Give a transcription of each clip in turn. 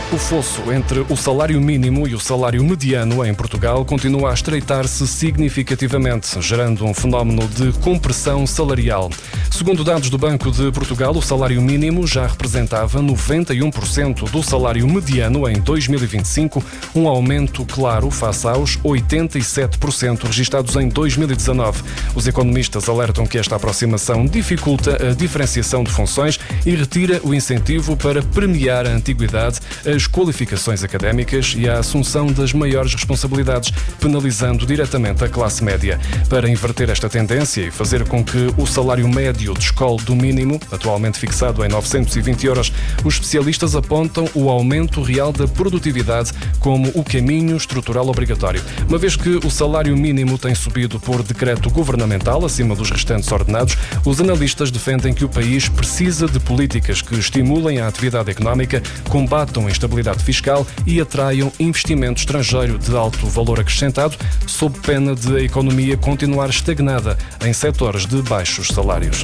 O fosso entre o salário mínimo e o salário mediano em Portugal continua a estreitar-se significativamente, gerando um fenómeno de compressão salarial. Segundo dados do Banco de Portugal, o salário mínimo já representava 91% do salário mediano em 2025, um aumento claro face aos 87% registados em 2019. Os economistas alertam que esta aproximação dificulta a diferenciação de funções e retira o incentivo para premiar a antiguidade, as qualificações académicas e a assunção das maiores responsabilidades, penalizando diretamente a classe média. Para inverter esta tendência e fazer com que o salário médio descole do mínimo, atualmente fixado em 920 euros, os especialistas apontam o aumento real da produtividade como o caminho estrutural obrigatório. Uma vez que o salário mínimo tem subido por decreto governamental acima dos restantes ordenados, os analistas defendem que o país precisa de políticas que estimulem a atividade económica, combatam a instabilidade fiscal e atraiam investimento estrangeiro de alto valor acrescentado, sob pena de a economia continuar estagnada em setores de baixos salários.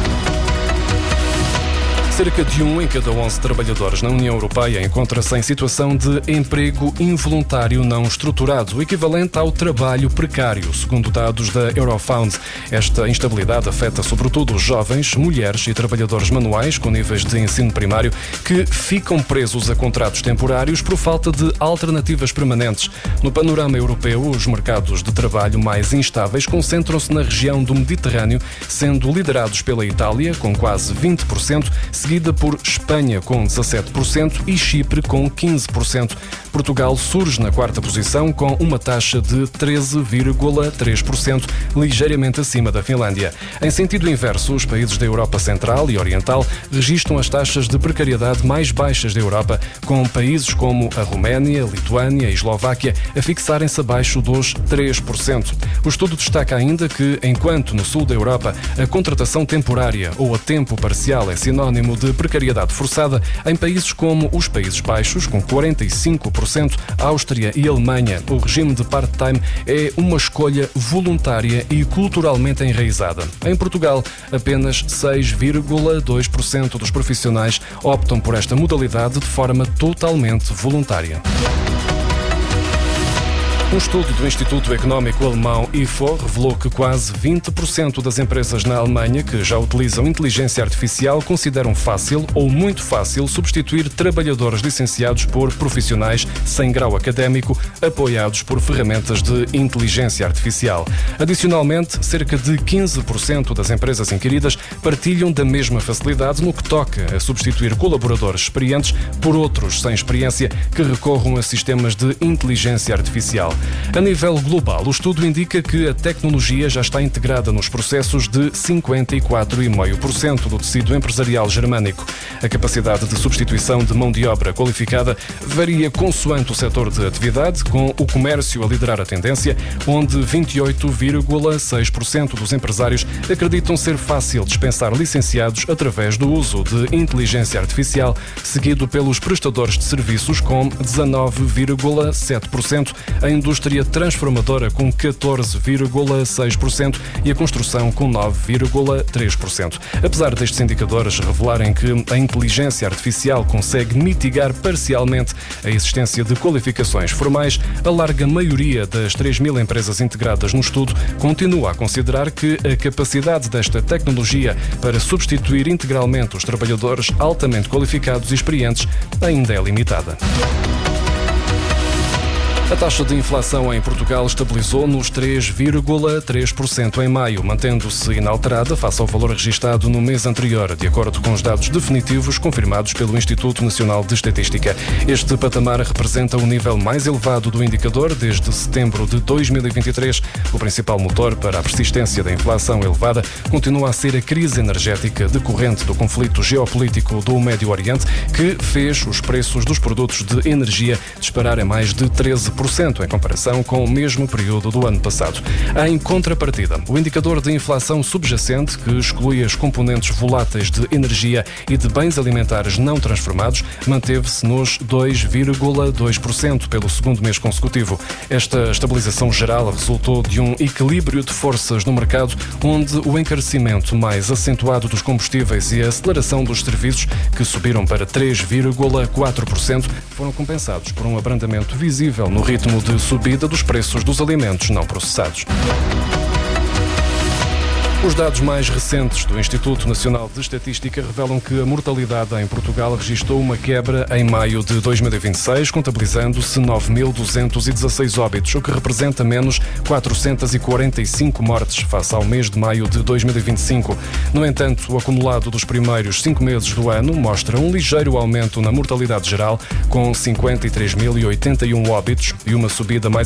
Cerca de 1 em cada 11 trabalhadores na União Europeia encontra-se em situação de emprego involuntário não estruturado, o equivalente ao trabalho precário, segundo dados da Eurofound. Esta instabilidade afeta sobretudo os jovens, mulheres e trabalhadores manuais com níveis de ensino primário que ficam presos a contratos temporários por falta de alternativas permanentes. No panorama europeu, os mercados de trabalho mais instáveis concentram-se na região do Mediterrâneo, sendo liderados pela Itália, com quase 20%, seguida por Espanha com 17% e Chipre com 15%. Portugal surge na quarta posição com uma taxa de 13,3%, ligeiramente acima da Finlândia. Em sentido inverso, os países da Europa Central e Oriental registram as taxas de precariedade mais baixas da Europa, com países como a Roménia, Lituânia e Eslováquia a fixarem-se abaixo dos 3%. O estudo destaca ainda que, enquanto no sul da Europa a contratação temporária ou a tempo parcial é sinónimo de precariedade forçada, em países como os Países Baixos, com 45%, Áustria e Alemanha, o regime de part-time é uma escolha voluntária e culturalmente enraizada. Em Portugal, apenas 6,2% dos profissionais optam por esta modalidade de forma totalmente voluntária. Um estudo do Instituto Económico Alemão IFO revelou que quase 20% das empresas na Alemanha que já utilizam inteligência artificial consideram fácil ou muito fácil substituir trabalhadores licenciados por profissionais sem grau académico apoiados por ferramentas de inteligência artificial. Adicionalmente, cerca de 15% das empresas inquiridas partilham da mesma facilidade no que toca a substituir colaboradores experientes por outros sem experiência que recorram a sistemas de inteligência artificial. A nível global, o estudo indica que a tecnologia já está integrada nos processos de 54,5% do tecido empresarial germânico. A capacidade de substituição de mão de obra qualificada varia consoante o setor de atividade, com o comércio a liderar a tendência, onde 28,6% dos empresários acreditam ser fácil dispensar licenciados através do uso de inteligência artificial, seguido pelos prestadores de serviços com 19,7%, a indústria transformadora com 14,6% e a construção com 9,3%. Apesar destes indicadores revelarem que a inteligência artificial consegue mitigar parcialmente a existência de qualificações formais, a larga maioria das 3.000 empresas integradas no estudo continua a considerar que a capacidade desta tecnologia para substituir integralmente os trabalhadores altamente qualificados e experientes ainda é limitada. A taxa de inflação em Portugal estabilizou nos 3,3% em maio, mantendo-se inalterada face ao valor registado no mês anterior, de acordo com os dados definitivos confirmados pelo Instituto Nacional de Estatística. Este patamar representa o nível mais elevado do indicador desde setembro de 2023. O principal motor para a persistência da inflação elevada continua a ser a crise energética decorrente do conflito geopolítico do Médio Oriente, que fez os preços dos produtos de energia disparar em mais de 13%. 1% em comparação com o mesmo período do ano passado. Em contrapartida, o indicador de inflação subjacente, que exclui as componentes voláteis de energia e de bens alimentares não transformados, manteve-se nos 2,2% pelo segundo mês consecutivo. Esta estabilização geral resultou de um equilíbrio de forças no mercado, onde o encarecimento mais acentuado dos combustíveis e a aceleração dos serviços, que subiram para 3,4%, foram compensados por um abrandamento visível no ritmo de subida dos preços dos alimentos não processados. Os dados mais recentes do Instituto Nacional de Estatística revelam que a mortalidade em Portugal registrou uma quebra em maio de 2026, contabilizando-se 9.216 óbitos, o que representa menos 445 mortes face ao mês de maio de 2025. No entanto, o acumulado dos primeiros 5 meses do ano mostra um ligeiro aumento na mortalidade geral, com 53.081 óbitos e uma subida mais